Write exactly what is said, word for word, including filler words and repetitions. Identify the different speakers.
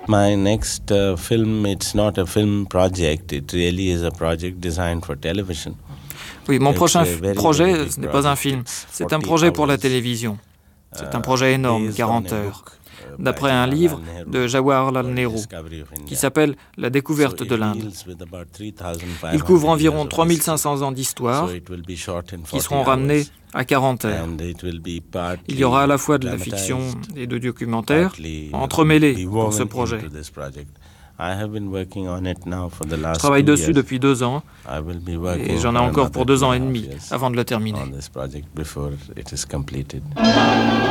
Speaker 1: My next uh, film, it's not a film project, it really is a project designed for television.
Speaker 2: Oui, mon
Speaker 1: It's
Speaker 2: prochain
Speaker 1: a
Speaker 2: f-
Speaker 1: very,
Speaker 2: projet,
Speaker 1: very big
Speaker 2: ce n'est pas un
Speaker 1: project.
Speaker 2: film,
Speaker 1: It's
Speaker 2: c'est un
Speaker 1: forty
Speaker 2: projet pour la
Speaker 1: hours,
Speaker 2: télévision. C'est un
Speaker 1: uh,
Speaker 2: projet énorme,
Speaker 1: based on
Speaker 2: quarante
Speaker 1: a
Speaker 2: heures,
Speaker 1: book, uh, by
Speaker 2: d'après un
Speaker 1: Jawaharlal
Speaker 2: livre
Speaker 1: Nehru
Speaker 2: de Jawaharlal
Speaker 1: called
Speaker 2: Nehru,
Speaker 1: Discovery of
Speaker 2: qui
Speaker 1: India.
Speaker 2: s'appelle La découverte
Speaker 1: So
Speaker 2: de
Speaker 1: it
Speaker 2: l'Inde.
Speaker 1: deals with about three thousand five hundred
Speaker 2: Il couvre environ
Speaker 1: years of
Speaker 2: trois mille
Speaker 1: history.
Speaker 2: cinq cents ans d'histoire
Speaker 1: So it will be shot in
Speaker 2: qui
Speaker 1: forty
Speaker 2: seront ramenés
Speaker 1: hours.
Speaker 2: à quarante heures.
Speaker 1: And it will be partly
Speaker 2: Il y aura à la fois de la
Speaker 1: dramatized,
Speaker 2: fiction et de documentaire
Speaker 1: partly
Speaker 2: entremêlés
Speaker 1: be
Speaker 2: pour ce
Speaker 1: woven
Speaker 2: projet.
Speaker 1: into this project. I have been working on it now for the
Speaker 2: Je
Speaker 1: last
Speaker 2: travaille
Speaker 1: two
Speaker 2: dessus
Speaker 1: years.
Speaker 2: depuis deux ans
Speaker 1: I will be
Speaker 2: et
Speaker 1: working
Speaker 2: j'en ai
Speaker 1: for
Speaker 2: encore pour
Speaker 1: another
Speaker 2: deux ans
Speaker 1: two
Speaker 2: et
Speaker 1: and a half
Speaker 2: demi
Speaker 1: years
Speaker 2: avant de le terminer.
Speaker 1: on this project before it is completed.